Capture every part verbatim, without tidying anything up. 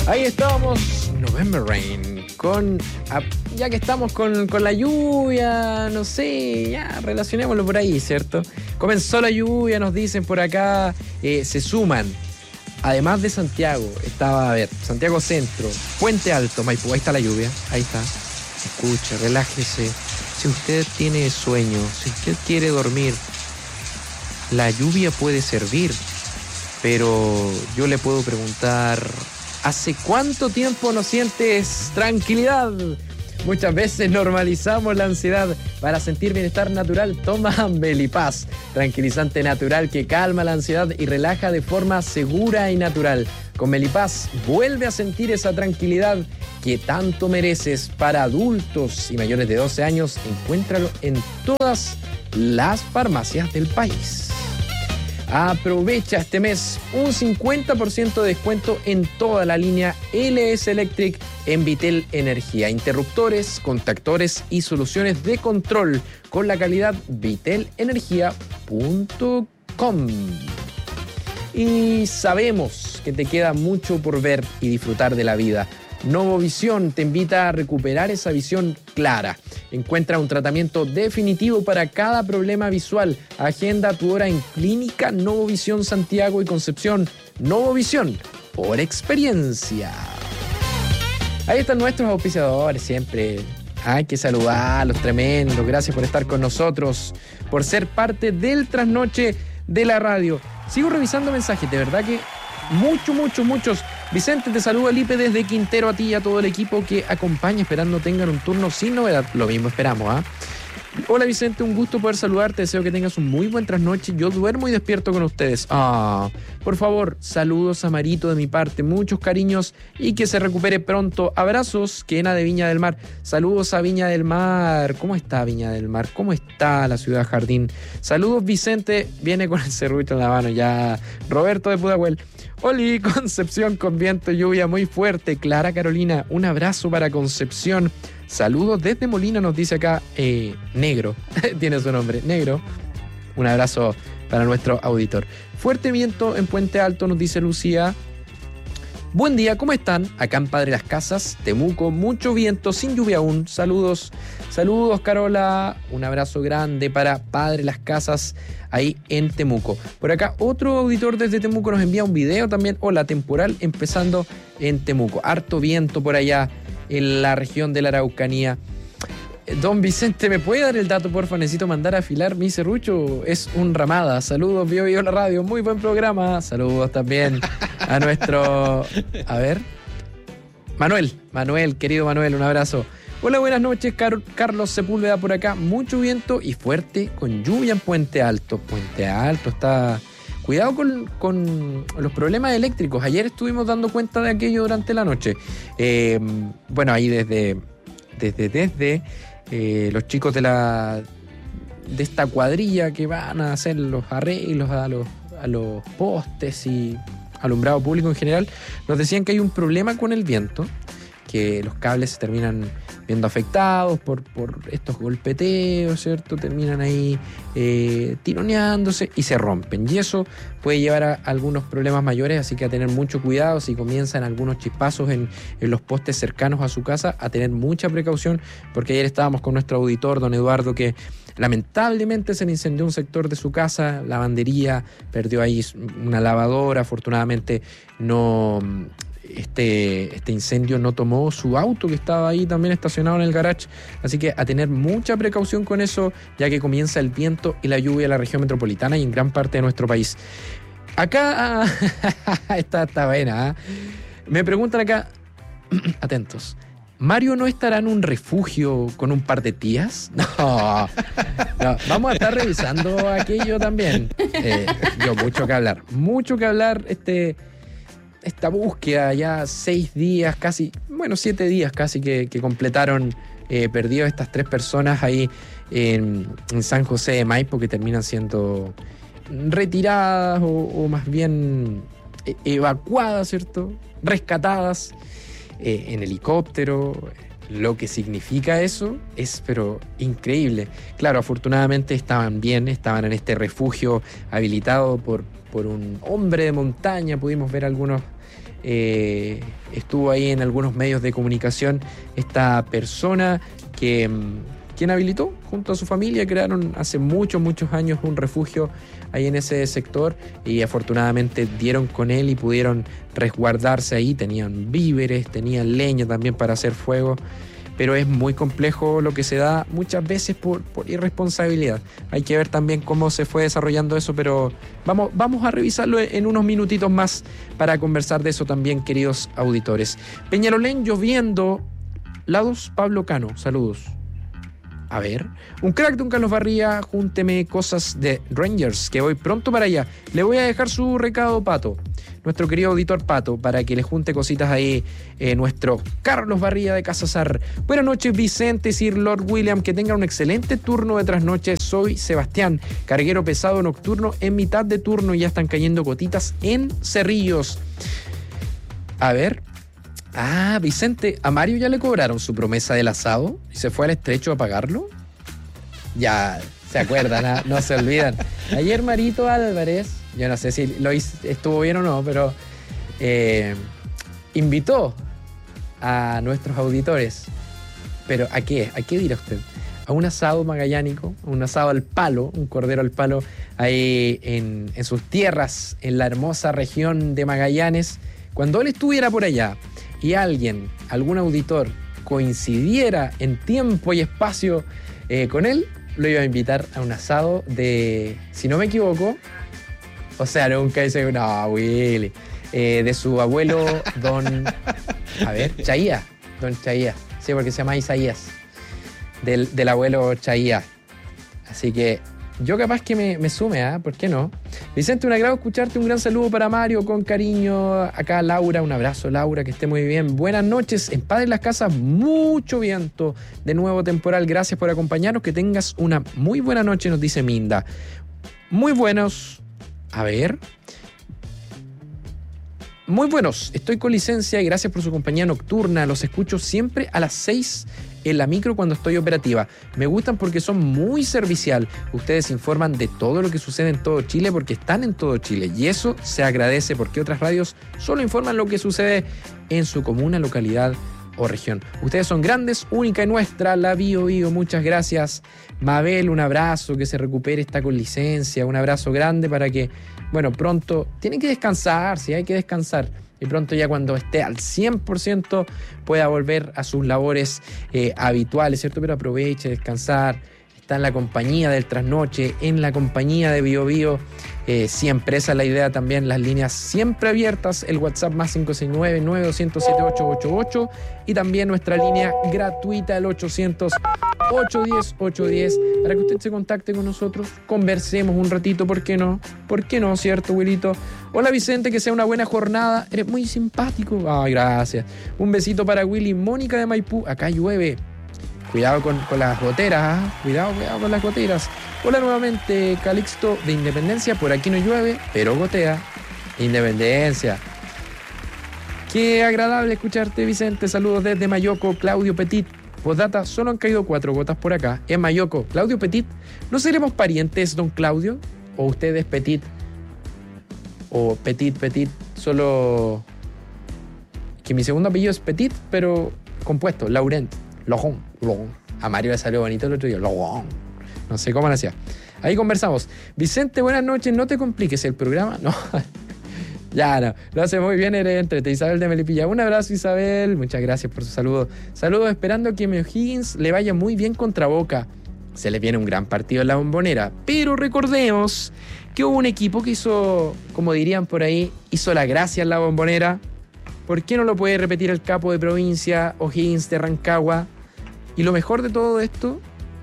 Ahí estamos, November Rain, con, ya que estamos con, con la lluvia, no sé, ya relacionémoslo por ahí, ¿cierto? Comenzó la lluvia, nos dicen por acá, eh, se suman, además de Santiago, estaba, a ver, Santiago Centro, Puente Alto, Maipú, ahí está la lluvia, ahí está, escuche, relájese, si usted tiene sueño, si usted quiere dormir, la lluvia puede servir, pero yo le puedo preguntar... ¿Hace cuánto tiempo no sientes tranquilidad? Muchas veces normalizamos la ansiedad. Para sentir bienestar natural, toma Melipaz, tranquilizante natural que calma la ansiedad y relaja de forma segura y natural. Con Melipaz, vuelve a sentir esa tranquilidad que tanto mereces. Para adultos y mayores de doce años, encuéntralo en todas las farmacias del país. Aprovecha este mes un cincuenta por ciento de descuento en toda la línea L S Electric en Vitel Energía. Interruptores, contactores y soluciones de control con la calidad vitel energía punto com. Y sabemos que te queda mucho por ver y disfrutar de la vida. Novovisión te invita a recuperar esa visión clara. Encuentra un tratamiento definitivo para cada problema visual. Agenda tu hora en Clínica Novovisión Santiago y Concepción. Novovisión, por experiencia. Ahí están nuestros auspiciadores siempre. Hay que saludarlos, tremendos. Gracias por estar con nosotros, por ser parte del trasnoche de la radio. Sigo revisando mensajes, de verdad que muchos, muchos, muchos. Vicente, te saluda Lipe desde Quintero, a ti y a todo el equipo que acompaña, esperando tengan un turno sin novedad. Lo mismo esperamos, ¿ah? ¿eh? Hola Vicente, un gusto poder saludarte, deseo que tengas un muy buen trasnoche. Yo duermo y despierto con ustedes. Ah, por favor, saludos a Marito de mi parte, muchos cariños y que se recupere pronto. Abrazos, Kena de Viña del Mar. Saludos a Viña del Mar. ¿Cómo está Viña del Mar? ¿Cómo está la ciudad jardín? Saludos Vicente, viene con el serrucho en la mano ya. Roberto de Pudahuel. Oli, Concepción con viento y lluvia muy fuerte. Clara Carolina, un abrazo para Concepción. Saludos desde Molina, nos dice acá eh, Negro, tiene su nombre, Negro. Un abrazo para nuestro auditor. Fuerte viento en Puente Alto, nos dice Lucía. Buen día, ¿cómo están? Acá en Padre Las Casas, Temuco, mucho viento, sin lluvia aún. Saludos, saludos Carola. Un abrazo grande para Padre Las Casas, ahí en Temuco. Por acá otro auditor desde Temuco nos envía un video también. Hola, temporal empezando en Temuco. Harto viento por allá en la región de la Araucanía. Don Vicente, ¿me puede dar el dato, porfa? Necesito mandar a afilar mi serrucho. Es un ramada. Saludos, Bio Bio la radio. Muy buen programa. Saludos también a nuestro... A ver. Manuel. Manuel, querido Manuel, un abrazo. Hola, buenas noches. Car- Carlos Sepúlveda por acá. Mucho viento y fuerte con lluvia en Puente Alto. Puente Alto está... Cuidado con, con los problemas eléctricos. Ayer estuvimos dando cuenta de aquello durante la noche. Eh, bueno, ahí desde... Desde... Desde... Eh, los chicos de la de esta cuadrilla que van a hacer los arreglos a los, a los postes y alumbrado público en general, nos decían que hay un problema con el viento, que los cables se terminan viendo afectados por, por estos golpeteos, ¿cierto? Terminan ahí eh, tironeándose y se rompen. Y eso puede llevar a algunos problemas mayores, así que a tener mucho cuidado si comienzan algunos chispazos en, en los postes cercanos a su casa, a tener mucha precaución, porque ayer estábamos con nuestro auditor, don Eduardo, que lamentablemente se le incendió un sector de su casa, lavandería, perdió ahí una lavadora, afortunadamente no... Este, este incendio no tomó su auto que estaba ahí también estacionado en el garage, así que a tener mucha precaución con eso, ya que comienza el viento y la lluvia en la región metropolitana y en gran parte de nuestro país. Acá está, está buena, ¿eh? Me preguntan acá, atentos, ¿Mario no estará en un refugio con un par de tías? No, no, vamos a estar revisando aquello también. Eh, yo, mucho que hablar, mucho que hablar, este... esta búsqueda, ya seis días, casi, bueno, siete días casi que, que completaron eh, perdidos estas tres personas ahí en, en San José de Maipo, que terminan siendo retiradas o, o más bien evacuadas, ¿cierto? Rescatadas eh, en helicóptero. Lo que significa eso es, pero increíble. Claro, afortunadamente estaban bien, estaban en este refugio habilitado por, por un hombre de montaña. Pudimos ver algunos eh, estuvo ahí en algunos medios de comunicación esta persona que... quien habilitó junto a su familia, crearon hace muchos, muchos años un refugio ahí en ese sector y afortunadamente dieron con él y pudieron resguardarse ahí. Tenían víveres, tenían leña también para hacer fuego, pero es muy complejo lo que se da muchas veces por, por irresponsabilidad. Hay que ver también cómo se fue desarrollando eso, pero vamos, vamos a revisarlo en unos minutitos más para conversar de eso también, queridos auditores. Peñalolén lloviendo, lados Pablo Cano, saludos. A ver, un crack de un Carlos Barría, júnteme cosas de Rangers, que voy pronto para allá. Le voy a dejar su recado, Pato, nuestro querido auditor Pato, para que le junte cositas ahí eh, nuestro Carlos Barría de Casasar. Buenas noches, Vicente, Sir Lord William, que tengan un excelente turno de trasnoche. Soy Sebastián, carguero pesado nocturno en mitad de turno y ya están cayendo gotitas en Cerrillos. A ver... Ah, Vicente, ¿a Mario ya le cobraron su promesa del asado y se fue al estrecho a pagarlo? Ya, se acuerdan, ¿eh? No se olvidan. Ayer Marito Álvarez, yo no sé si lo hizo, estuvo bien o no, pero eh, invitó a nuestros auditores. ¿Pero a qué? ¿A qué dirá usted? A un asado magallánico, un asado al palo, un cordero al palo, ahí en, en sus tierras, en la hermosa región de Magallanes. Cuando él estuviera por allá y alguien, algún auditor, coincidiera en tiempo y espacio eh, con él, lo iba a invitar a un asado de, si no me equivoco, o sea, nunca dice, no, Willy, eh, de su abuelo, don, a ver, Chaía, don Chaía, sí, porque se llama Isaías, del, del abuelo Chaía. Así que yo capaz que me, me sume, ¿ah? ¿eh? ¿Por qué no? Vicente, un agrado escucharte, un gran saludo para Mario, con cariño. Acá Laura, un abrazo Laura, que esté muy bien. Buenas noches, en Paz en las Casas, mucho viento, de nuevo temporal, gracias por acompañarnos, que tengas una muy buena noche, nos dice Minda. Muy buenos, a ver... Muy buenos, estoy con licencia y gracias por su compañía nocturna, los escucho siempre a las seis en la micro cuando estoy operativa. Me gustan porque son muy servicial. Ustedes informan de todo lo que sucede en todo Chile porque están en todo Chile y eso se agradece porque otras radios solo informan lo que sucede en su comuna, localidad o región. Ustedes son grandes, única y nuestra, la Bio Bio, muchas gracias. Mabel, un abrazo, que se recupere, está con licencia, un abrazo grande para que, bueno, pronto, tiene que descansar, sí, hay que descansar. Y pronto ya cuando esté al cien por ciento pueda volver a sus labores eh, habituales, ¿cierto? Pero aproveche, descansar, está en la compañía del trasnoche, en la compañía de Bio Bio, eh, siempre, esa es la idea también, las líneas siempre abiertas, el WhatsApp más cinco seis nueve, nueve dos cero siete, ocho ocho ocho y también nuestra línea gratuita, el ochocientos, ochocientos diez, ochocientos diez, para que usted se contacte con nosotros, conversemos un ratito, ¿por qué no? ¿Por qué no, cierto, Wilito? Hola Vicente, que sea una buena jornada, eres muy simpático. Ay, gracias. Un besito para Willy, Mónica de Maipú, acá llueve. Cuidado con, con las goteras, ¿eh? Cuidado, cuidado con las goteras. Hola nuevamente, Calixto de Independencia, por aquí no llueve, pero gotea. Independencia. Qué agradable escucharte, Vicente. Saludos desde Mayoco, Claudio Petit. Postdata, solo han caído cuatro gotas por acá, en Mayoco. Claudio Petit, ¿no seremos parientes, don Claudio? ¿O usted es Petit? ¿O Petit, Petit, solo... que mi segundo apellido es Petit, pero compuesto, Laurent, Lojón, Lojón. A Mario le salió bonito el otro día, Lojón. No sé cómo lo hacía. Ahí conversamos. Vicente, buenas noches, no te compliques el programa. No, ya no, lo hace muy bien, eres entrete. Isabel de Melipilla, un abrazo Isabel, muchas gracias por su saludo. Saludos, esperando que a O'Higgins le vaya muy bien contra Boca. Se les viene un gran partido en la Bombonera, pero recordemos que hubo un equipo que hizo, como dirían por ahí, hizo la gracia en la Bombonera. ¿Por qué no lo puede repetir el capo de provincia, O'Higgins de Rancagua? Y lo mejor de todo esto,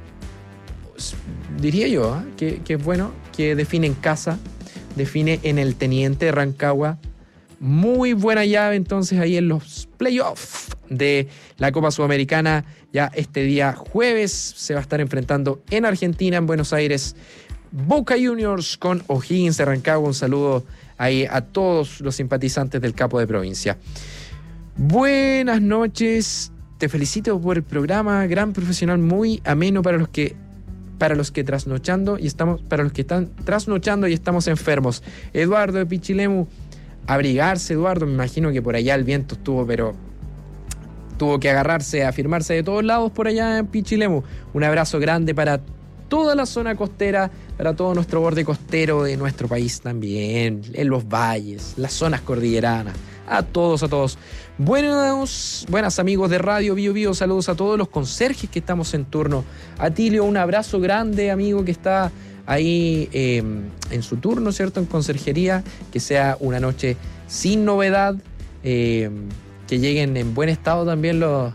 diría yo, ¿eh? que, que es bueno, que define en casa, define en el Teniente de Rancagua. Muy buena llave entonces ahí en los playoffs de la Copa Sudamericana. Ya este día jueves se va a estar enfrentando en Argentina, en Buenos Aires, Boca Juniors con O'Higgins de Rancagua. Un saludo ahí a todos los simpatizantes del capo de provincia. Buenas noches, te felicito por el programa, gran profesional, muy ameno para los que para los que trasnochando y estamos para los que están trasnochando y estamos enfermos. Eduardo de Pichilemu, abrigarse, Eduardo. Me imagino que por allá el viento estuvo, pero tuvo que agarrarse, afirmarse de todos lados por allá en Pichilemu. Un abrazo grande para toda la zona costera, para todo nuestro borde costero de nuestro país también, en los valles, las zonas cordilleranas. A todos, a todos. Buenos, buenas amigos de Radio Bio Bio, saludos a todos los conserjes que estamos en turno. Atilio, un abrazo grande, amigo, que está ahí eh, en su turno, ¿cierto? En conserjería. Que sea una noche sin novedad, eh, que lleguen en buen estado también los,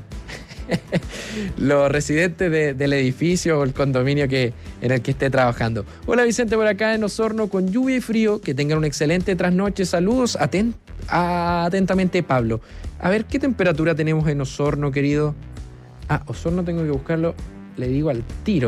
los residentes de, del edificio o el condominio que, en el que esté trabajando. Hola Vicente, por acá en Osorno con lluvia y frío. Que tengan una excelente trasnoche. Saludos, atentos. Atentamente Pablo. A ver, ¿qué temperatura tenemos en Osorno, querido? Ah, Osorno tengo que buscarlo, le digo al tiro.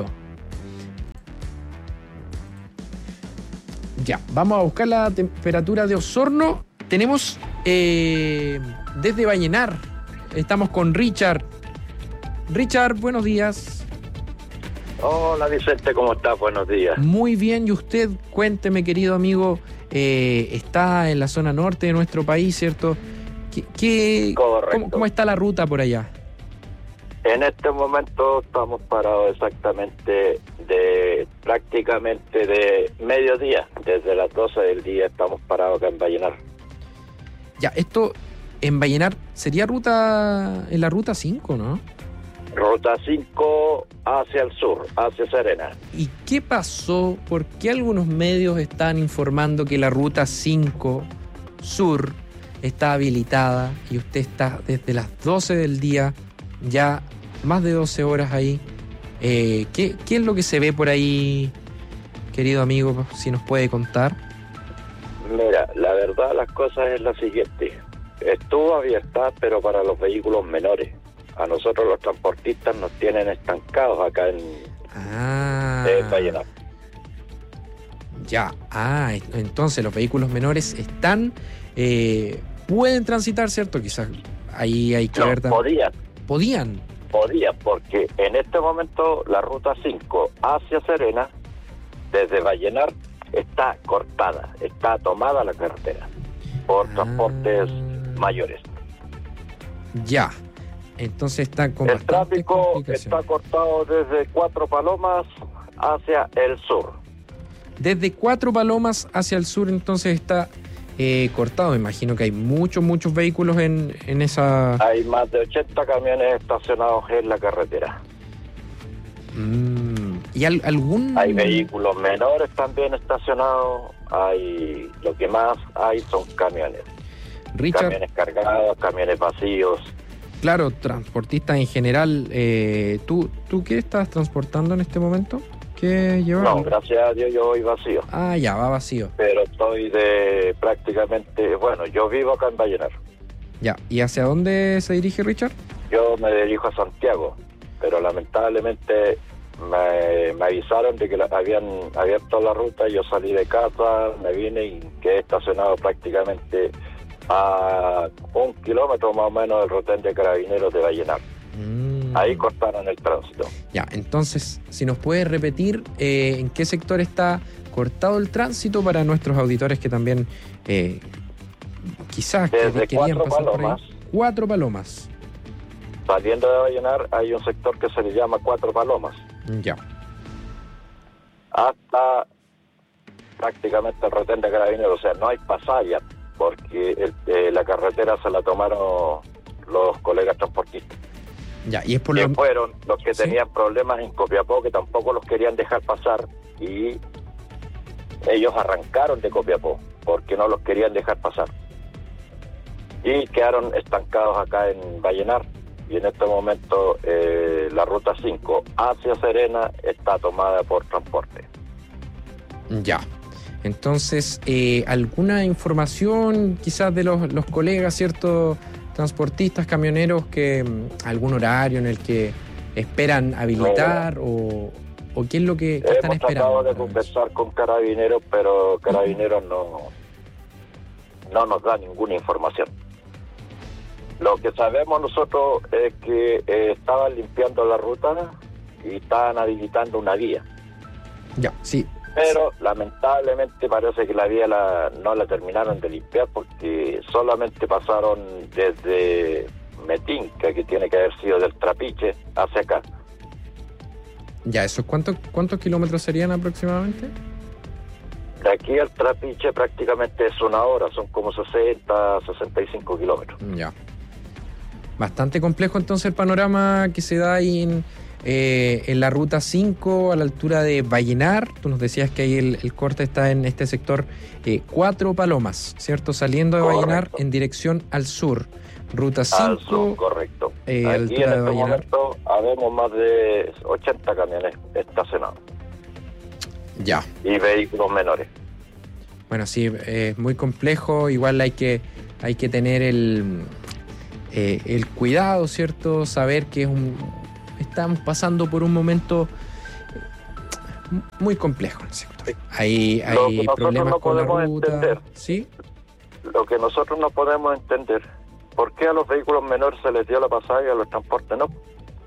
Ya, vamos a buscar la temperatura de Osorno. Tenemos eh, desde Vallenar, estamos con Richard. Richard, buenos días. Hola Vicente, ¿cómo estás? Buenos días. Muy bien, y usted, cuénteme, querido amigo. Eh, está en la zona norte de nuestro país, ¿cierto? ¿Qué, qué, ¿cómo, ¿Cómo está la ruta por allá? En este momento estamos parados exactamente de prácticamente de mediodía. Desde las doce del día estamos parados acá en Vallenar. Ya, esto en Vallenar sería ruta en la ruta cinco, ¿no? Ruta cinco hacia el sur, hacia Serena. ¿Y qué pasó? ¿Por qué algunos medios están informando que la ruta cinco sur está habilitada y usted está desde las doce del día, ya más de doce horas ahí? Eh, ¿qué, ¿Qué es lo que se ve por ahí, querido amigo, si nos puede contar? Mira, la verdad las cosas es la siguiente. Estuvo abierta, pero para los vehículos menores. A nosotros los transportistas nos tienen estancados acá en, ah, en Vallenar. Ya, ah, entonces los vehículos menores están, eh, pueden transitar, ¿cierto? Quizás ahí hay que no, ver también. podían. ¿Podían? Podían, porque en este momento la ruta cinco hacia Serena, desde Vallenar, está cortada, está tomada la carretera por ah, transportes mayores. Ya. Entonces está con el tráfico está cortado desde Cuatro Palomas hacia el sur. Desde Cuatro Palomas hacia el sur entonces está eh, cortado. Me imagino que hay muchos, muchos vehículos en, en esa... Hay más de ochenta camiones estacionados en la carretera. Mm. ¿Y al, algún...? Hay vehículos menores también estacionados. Hay Lo que más hay son camiones. Richard, camiones cargados, camiones vacíos. Claro, transportistas en general. Eh, ¿tú, ¿Tú qué estás transportando en este momento? ¿Qué llevas? No, gracias a Dios yo voy vacío. Ah, ya, va vacío. Pero estoy de prácticamente... Bueno, yo vivo acá en Vallenar. Ya, ¿y hacia dónde se dirige Richard? Yo me dirijo a Santiago, pero lamentablemente me, me avisaron de que la, habían abierto la ruta. Yo salí de casa, me vine y quedé estacionado prácticamente a un kilómetro más o menos del retén de Carabineros de Vallenar. Mm. Ahí cortaron el tránsito. Ya, entonces, si nos puede repetir eh, en qué sector está cortado el tránsito para nuestros auditores que también eh, quizás desde que querían Cuatro pasar Palomas, por ahí. Cuatro Palomas. Saliendo de Vallenar hay un sector que se le llama Cuatro Palomas. Ya. Hasta prácticamente el retén de Carabineros, o sea, no hay pasalla, porque el, eh, la carretera se la tomaron los colegas transportistas. Ya, y es por que lo... fueron los que ¿Sí? tenían problemas en Copiapó, que tampoco los querían dejar pasar, y ellos arrancaron de Copiapó porque no los querían dejar pasar y quedaron estancados acá en Vallenar. Y en este momento eh, la ruta cinco hacia Serena está tomada por transporte. Ya. Entonces, eh, ¿alguna información quizás de los, los colegas, cierto, transportistas, camioneros, que algún horario en el que esperan habilitar o, o qué es lo que, que están esperando? Hemos tratado de conversar con Carabineros, pero Carabineros no, no nos da ninguna información. Lo que sabemos nosotros es que eh, estaban limpiando la ruta y estaban habilitando una vía. Ya, sí. Pero lamentablemente parece que la vía la, no la terminaron de limpiar porque solamente pasaron desde Metinca, que tiene que haber sido del Trapiche, hacia acá. Ya, ¿eso cuántos cuántos kilómetros serían aproximadamente? De aquí al Trapiche prácticamente es una hora, son como sesenta, sesenta y cinco kilómetros. Ya. Bastante complejo entonces el panorama que se da ahí en, eh, en la ruta cinco a la altura de Vallenar. Tú nos decías que ahí el, el corte está en este sector eh, Cuatro Palomas, ¿cierto? Saliendo de Correcto. Vallenar en dirección al sur. Ruta cinco. Al sur, correcto. Eh, Aquí altura en de este Vallenar. momento habemos más de ochenta camiones estacionados Ya. y vehículos menores. Bueno, sí, es eh, muy complejo. Igual hay que, hay que tener el, eh, el cuidado, ¿cierto? Saber que es un, estamos pasando por un momento muy complejo en el sector. Hay, Lo que hay nosotros problemas no con la podemos ruta. entender. ¿Sí? Lo que nosotros no podemos entender, ¿por qué a los vehículos menores se les dio la pasada y a los transportes no?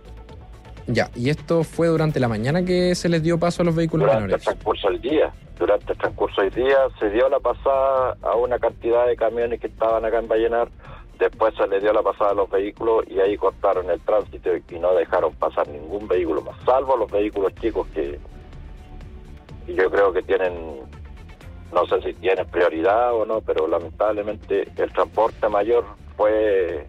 Ya, y esto fue durante la mañana que se les dio paso a los vehículos Durante menores. el transcurso del día. Durante el transcurso del día se dio la pasada a una cantidad de camiones que estaban acá en Vallenar, después se les dio la pasada a los vehículos y ahí cortaron el tránsito y no dejaron pasar ningún vehículo más, salvo los vehículos chicos que yo creo que tienen, no sé si tienen prioridad o no, pero lamentablemente el transporte mayor fue,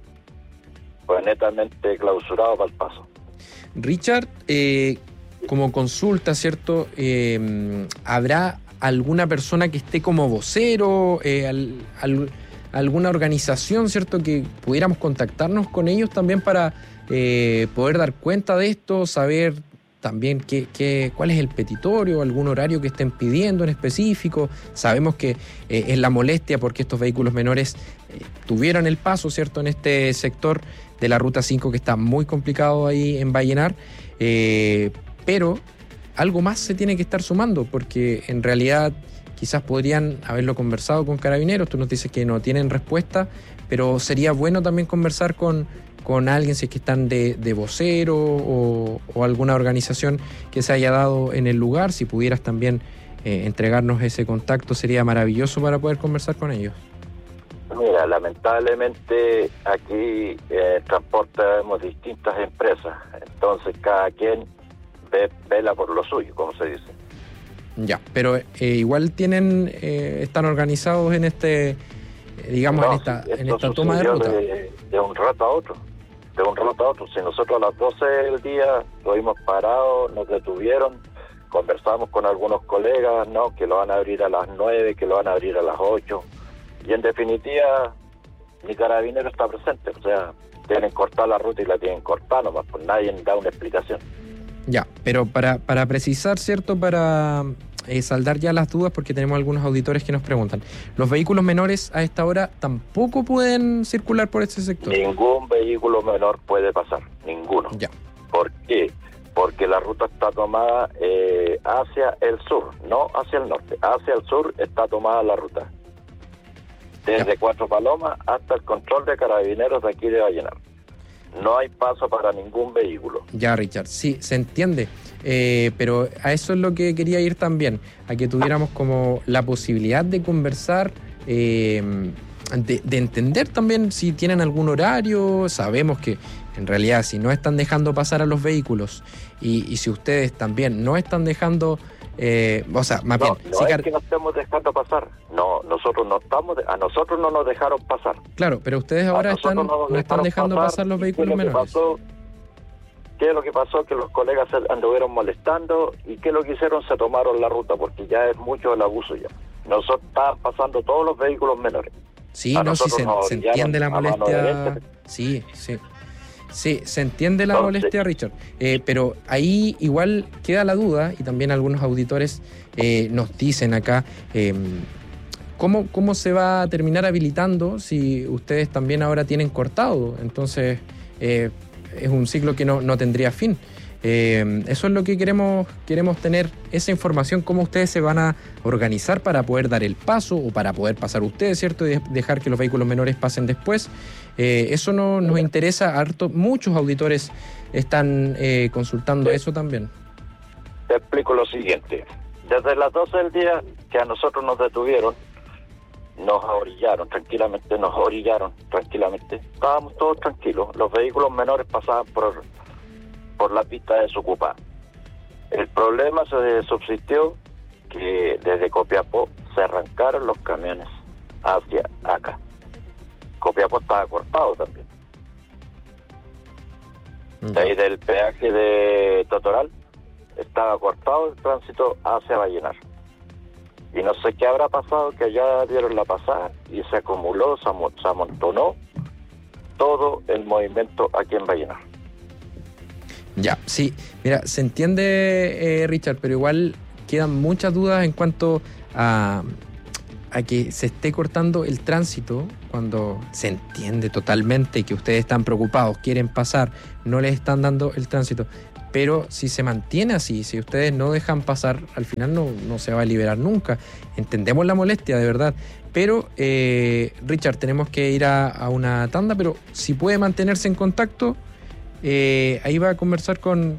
fue netamente clausurado para el paso. Richard, eh, como consulta, ¿cierto? Eh, ¿Habrá alguna persona que esté como vocero, eh, al, al, alguna organización, ¿cierto? Que pudiéramos contactarnos con ellos también para eh, poder dar cuenta de esto, saber también qué, qué, cuál es el petitorio, algún horario que estén pidiendo en específico. Sabemos que eh, es la molestia porque estos vehículos menores eh, tuvieron el paso, ¿cierto? En este sector de la Ruta cinco que está muy complicado ahí en Vallenar, eh, pero algo más se tiene que estar sumando porque en realidad quizás podrían haberlo conversado con Carabineros. Tú nos dices que no tienen respuesta, pero sería bueno también conversar con, con alguien si es que están de, de vocero o, o alguna organización que se haya dado en el lugar. Si pudieras también eh, entregarnos ese contacto sería maravilloso para poder conversar con ellos. Mira, lamentablemente aquí eh, transportamos distintas empresas, entonces cada quien ve, vela por lo suyo, como se dice. Ya, pero eh, igual tienen, eh, están organizados en este, eh, digamos, No, en esta, si en esta toma de sucedió ruta. De, de un rato a otro, de un rato a otro. Si nosotros a las doce del día estuvimos parados, nos detuvieron, conversamos con algunos colegas, no, que lo van a abrir a las nueve, que lo van a abrir a las ocho. Y en definitiva, mi carabinero está presente, o sea, tienen cortada la ruta y la tienen cortada nomás, pues nadie da una explicación. Ya, pero para, para precisar, ¿cierto? Para eh, saldar ya las dudas, porque tenemos algunos auditores que nos preguntan, ¿los vehículos menores a esta hora tampoco pueden circular por este sector? Ningún vehículo menor puede pasar, ninguno. Ya. ¿Por qué? Porque la ruta está tomada eh, hacia el sur, no hacia el norte, hacia el sur está tomada la ruta. Desde Cuatro Palomas hasta el control de Carabineros de aquí de Vallenar. No hay paso para ningún vehículo. Ya, Richard, sí, se entiende, eh, pero a eso es lo que quería ir también, a que tuviéramos como la posibilidad de conversar, eh, de, de entender también si tienen algún horario. Sabemos que en realidad si no están dejando pasar a los vehículos y, y si ustedes también no están dejando... Eh, o sea, más no, bien... No si es car- que no estemos dejando pasar. No, nosotros no estamos... De, a nosotros no nos dejaron pasar. Claro, pero ustedes ahora están, no, no están dejando pasar, pasar los vehículos ¿qué menores. Pasó? ¿Qué es lo que pasó? Que los colegas se anduvieron molestando y ¿qué es lo que hicieron? Se tomaron la ruta porque ya es mucho el abuso ya. Nosotros estaban pasando todos los vehículos menores. Sí, a no, sí, se, se entiende la molestia. Sí, sí. Sí, se entiende la Entonces, molestia, Richard. Eh, pero ahí igual queda la duda, y también algunos auditores eh, nos dicen acá, eh, ¿cómo, ¿cómo se va a terminar habilitando si ustedes también ahora tienen cortado? Entonces, eh, es un ciclo que no, no tendría fin. Eh, eso es lo que queremos, queremos tener, esa información, cómo ustedes se van a organizar para poder dar el paso o para poder pasar ustedes, ¿cierto? Y dejar que los vehículos menores pasen después. Eh, eso no, nos interesa harto. Muchos auditores están eh, consultando sí. eso también. Te explico lo siguiente. Desde las doce del día que a nosotros nos detuvieron, nos orillaron tranquilamente, nos orillaron tranquilamente. Estábamos todos tranquilos. Los vehículos menores pasaban por, por la pista desocupada. El problema se subsistió que desde Copiapó se arrancaron los camiones hacia acá. Copiapó estaba cortado también. De ahí del peaje de Totoral estaba cortado el tránsito hacia Vallenar. Y no sé qué habrá pasado, que allá dieron la pasada y se acumuló, se, am- se amontonó todo el movimiento aquí en Vallenar. Ya, sí. Mira, se entiende, eh, Richard, pero igual quedan muchas dudas en cuanto a, a que se esté cortando el tránsito cuando se entiende totalmente que ustedes están preocupados, quieren pasar, no les están dando el tránsito. Pero si se mantiene así, si ustedes no dejan pasar, al final no, no se va a liberar nunca. Entendemos la molestia, de verdad. Pero, eh, Richard, tenemos que ir a, a una tanda, pero si puede mantenerse en contacto, eh, ahí va a conversar con...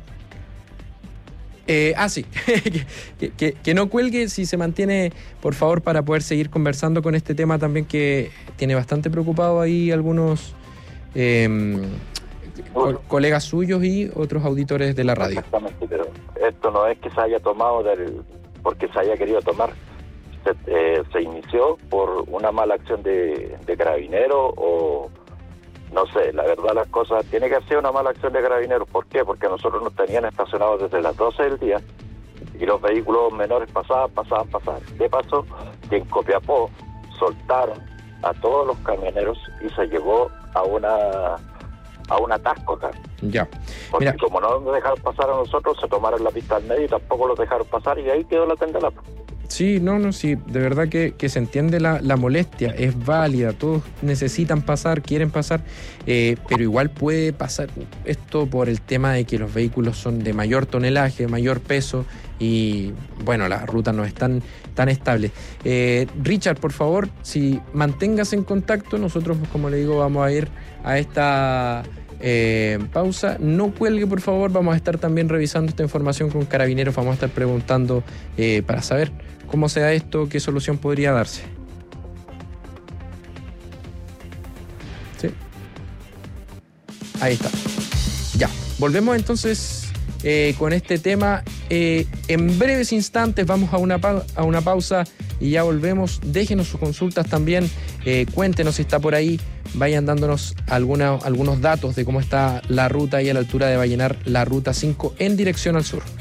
Eh, ah, sí, que, que, que no cuelgue si se mantiene, por favor, para poder seguir conversando con este tema también que tiene bastante preocupado ahí algunos... Eh, Co- colegas suyos y otros auditores de la radio. Exactamente, pero esto no es que se haya tomado del, porque se haya querido tomar, se, eh, se inició por una mala acción de, de carabineros o no sé, la verdad las cosas, tiene que ser una mala acción de carabineros. ¿Por qué? Porque nosotros nos tenían estacionados desde las doce del día y los vehículos menores pasaban, pasaban, pasaban. ¿Qué pasó? Que en Copiapó soltaron a todos los camioneros y se llevó a una a un atasco acá. Ya. Porque Mira, como no nos dejaron pasar a nosotros, se tomaron la pista al medio y tampoco los dejaron pasar y ahí quedó la tendela. sí, no, no, sí, de verdad que, que se entiende la, la molestia, es válida, todos necesitan pasar, quieren pasar, eh, pero igual puede pasar esto por el tema de que los vehículos son de mayor tonelaje, mayor peso y, bueno, las rutas no están tan estables. Eh, Richard, por favor, si manténgase en contacto, nosotros, como le digo, vamos a ir a esta... Eh, pausa, no cuelgue por favor, vamos a estar también revisando esta información con Carabineros, vamos a estar preguntando eh, para saber cómo se da esto, qué solución podría darse. Sí. Ahí está. Ya, volvemos entonces eh, con este tema. Eh, en breves instantes vamos a una, pa- a una pausa y ya volvemos. Déjenos sus consultas también, eh, cuéntenos si está por ahí. Vayan dándonos alguna, algunos datos de cómo está la ruta y a la altura de Vallenar, la ruta cinco en dirección al sur.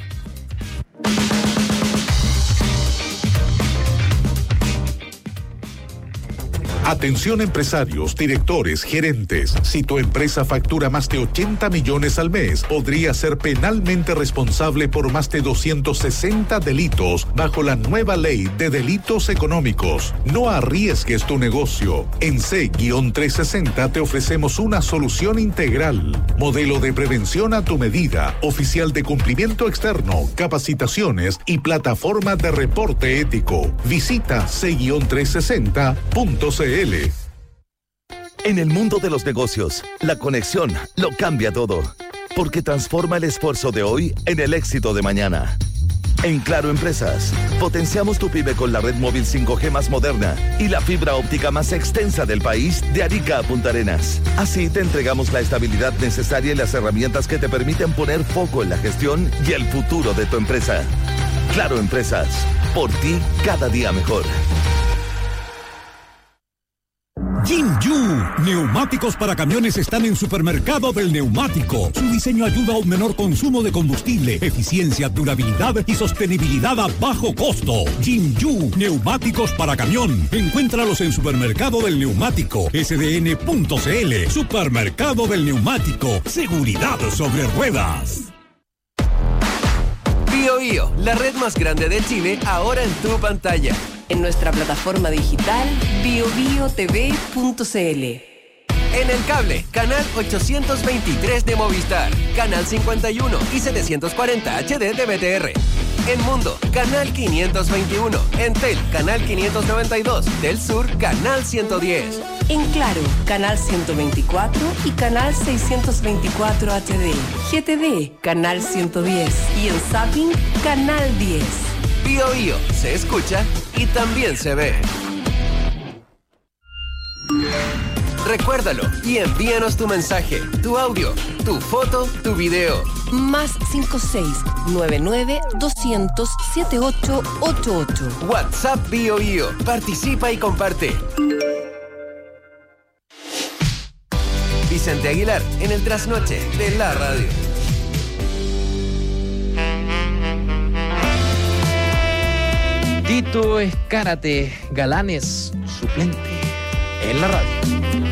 Atención empresarios, directores, gerentes. Si tu empresa factura más de ochenta millones al mes, podría ser penalmente responsable por más de doscientos sesenta delitos bajo la nueva ley de delitos económicos. No arriesgues tu negocio. En C trescientos sesenta te ofrecemos una solución integral. Modelo de prevención a tu medida, oficial de cumplimiento externo, capacitaciones y plataforma de reporte ético. Visita C trescientos sesenta punto c l. En el mundo de los negocios, la conexión lo cambia todo, porque transforma el esfuerzo de hoy en el éxito de mañana. En Claro Empresas, potenciamos tu pyme con la red móvil cinco G más moderna y la fibra óptica más extensa del país de Arica a Punta Arenas. Así te entregamos la estabilidad necesaria y las herramientas que te permiten poner foco en la gestión y el futuro de tu empresa. Claro Empresas, por ti cada día mejor. Jinju, neumáticos para camiones están en Supermercado del Neumático. Su diseño ayuda a un menor consumo de combustible, eficiencia, durabilidad y sostenibilidad a bajo costo. Jinju, neumáticos para camión. Encuéntralos en Supermercado del Neumático, S D N punto C L. Supermercado del Neumático, seguridad sobre ruedas. Bio Bio, la red más grande de Chile, ahora en tu pantalla. En nuestra plataforma digital bio bio t v punto c l. En el cable, canal ochocientos veintitrés de Movistar, canal cincuenta y uno y setecientos cuarenta H D de B T R. En Mundo, canal quinientos veintiuno. Entel, canal quinientos noventa y dos. Del Sur, canal ciento diez. En Claro, canal ciento veinticuatro y canal seiscientos veinticuatro H D. G T D, canal ciento diez. Y en Zapping, canal diez. Bio Bio se escucha y también se ve. Recuérdalo y envíanos tu mensaje, tu audio, tu foto, tu video. Más cinco seis nueve nueve dos cero cero siete ocho ocho ocho. WhatsApp Bio Bio. Participa y comparte. Vicente Aguilar en el trasnoche de la radio. Tito Escárate, Galanes, suplente en la radio.